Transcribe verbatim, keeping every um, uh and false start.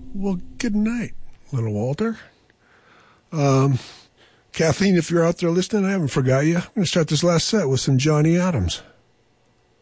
Well, good night, little Walter. Um, Kathleen, if you're out there listening, I haven't forgot you. I'm going to start this last set with some Johnny Adams.